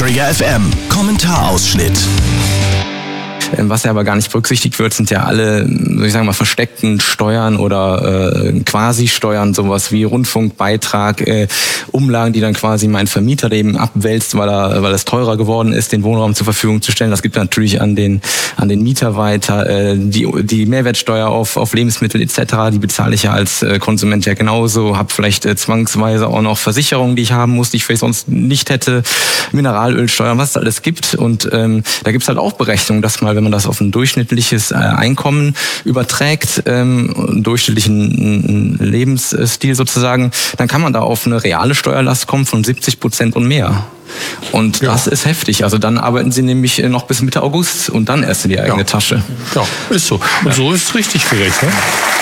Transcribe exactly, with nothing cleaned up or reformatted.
Trigger F M, Kommentarausschnitt. Was ja aber gar nicht berücksichtigt wird, sind ja alle, soll ich sagen mal, versteckten Steuern oder äh, Quasi-Steuern, sowas wie Rundfunkbeitrag, äh, Umlagen, die dann quasi mein Vermieter eben abwälzt, weil er, weil es teurer geworden ist, den Wohnraum zur Verfügung zu stellen. Das gibt natürlich an den an den Mieter weiter. Äh, die die Mehrwertsteuer auf auf Lebensmittel et cetera, die bezahle ich ja als äh, Konsument ja genauso. Habe vielleicht äh, zwangsweise auch noch Versicherungen, die ich haben muss, die ich vielleicht sonst nicht hätte. Mineralölsteuer, was es alles gibt. Und ähm, da gibt's halt auch Berechnungen, dass mal, wenn man das auf ein durchschnittliches äh, Einkommen überträgt, ähm, einen durchschnittlichen Lebensstil sozusagen, dann kann man da auf eine reale Steuerlast kommen von siebzig Prozent und mehr. Und ja. Das ist heftig. Also dann arbeiten sie nämlich noch bis Mitte August und dann erst in die eigene ja. Tasche. Ja, ist so. Und so ist es richtig gerechnet.